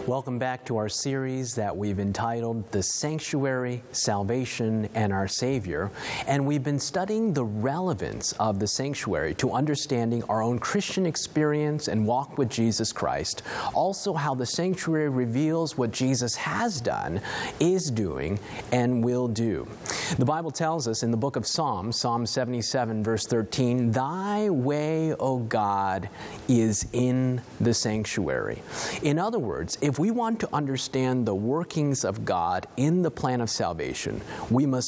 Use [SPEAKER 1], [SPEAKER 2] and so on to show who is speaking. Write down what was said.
[SPEAKER 1] Welcome back to our series that we've entitled The Sanctuary, Salvation, and Our Savior. And we've been studying the relevance of the sanctuary to understanding our own Christian experience and walk with Jesus Christ. Also, how the sanctuary reveals what Jesus has done, is doing, and will do. The Bible tells us in the book of Psalms, Psalm 77, verse 13, "Thy way, O God, is in the sanctuary." In other words, if we want to understand the workings of God in the plan of salvation, we must